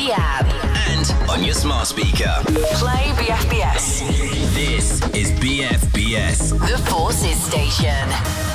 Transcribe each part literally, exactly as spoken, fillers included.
the app. And on your smart speaker. Play B F B S. This is B F B S. The Forces Station.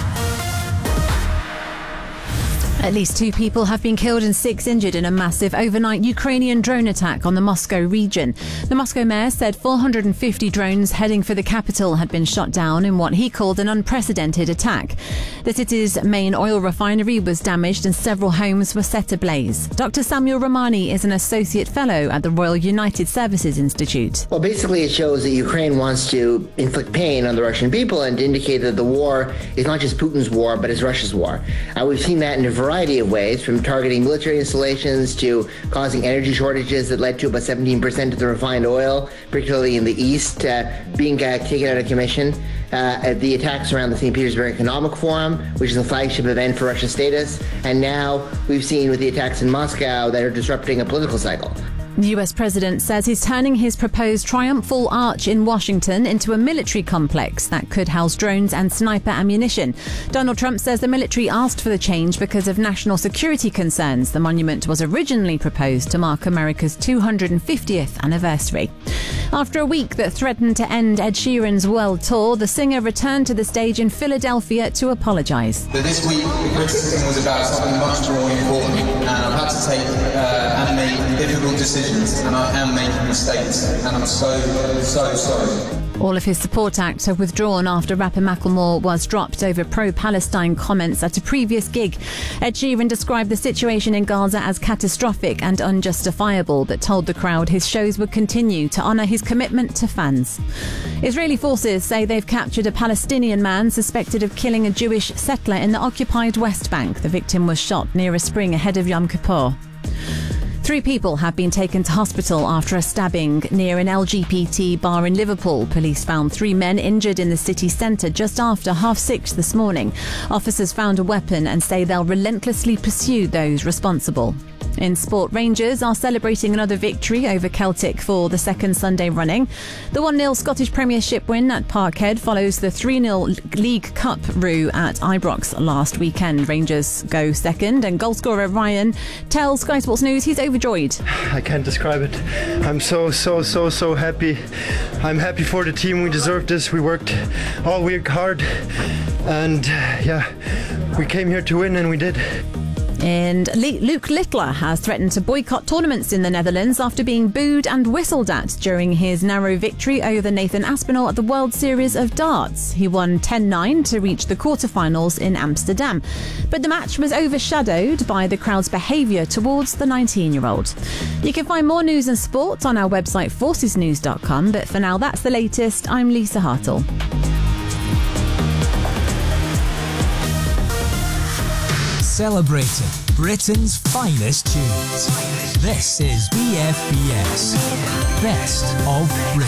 At least two people have been killed and six injured in a massive overnight Ukrainian drone attack on the Moscow region. The Moscow mayor said four hundred fifty drones heading for the capital had been shot down in what he called an unprecedented attack. The city's main oil refinery was damaged and several homes were set ablaze. Doctor Samuel Romani is an associate fellow at the Royal United Services Institute. Well, basically it shows that Ukraine wants to inflict pain on the Russian people and to indicate that the war is not just Putin's war, but it's Russia's war. Uh, we've seen that in a variety of ways, from targeting military installations to causing energy shortages that led to about seventeen percent of the refined oil, particularly in the east, uh, being uh, taken out of commission. Uh, the attacks around the Saint Petersburg Economic Forum, which is a flagship event for Russia's status, and now we've seen with the attacks in Moscow that are disrupting a political cycle. The U S president says he's turning his proposed triumphal arch in Washington into a military complex that could house drones and sniper ammunition. Donald Trump says the military asked for the change because of national security concerns. The monument was originally proposed to mark America's two hundred fiftieth anniversary. After a week that threatened to end Ed Sheeran's world tour, the singer returned to the stage in Philadelphia to apologise. But this week, the criticism was about something much more important, and I've had to take uh, and make difficult decisions. And I am making mistakes, and I'm so, so sorry. All of his support acts have withdrawn after rapper Macklemore was dropped over pro-Palestine comments at a previous gig. Ed Sheeran described the situation in Gaza as catastrophic and unjustifiable, but told the crowd his shows would continue to honour his commitment to fans. Israeli forces say they've captured a Palestinian man suspected of killing a Jewish settler in the occupied West Bank. The victim was shot near a spring ahead of Yom Kippur. Three people have been taken to hospital after a stabbing near an L G B T bar in Liverpool. Police found three men injured in the city centre just after half six this morning. Officers found a weapon and say they'll relentlessly pursue those responsible. In sport, Rangers are celebrating another victory over Celtic for the second Sunday running. The one nil Scottish Premiership win at Parkhead follows the three nil League Cup rout at Ibrox last weekend. Rangers go second, and goalscorer Ryan tells Sky Sports News he's overjoyed. I can't describe it. I'm so, so, so, so happy. I'm happy for the team. We deserved this. We worked all week hard, and yeah, we came here to win, and we did. And Luke Littler has threatened to boycott tournaments in the Netherlands after being booed and whistled at during his narrow victory over Nathan Aspinall at the World Series of Darts. He won ten nine to reach the quarterfinals in Amsterdam. But the match was overshadowed by the crowd's behaviour towards the nineteen-year-old. You can find more news and sport on our website forces news dot com, but for now that's the latest. I'm Lisa Hartle. Celebrating Britain's finest tunes. This is B F B S, Best of Britain.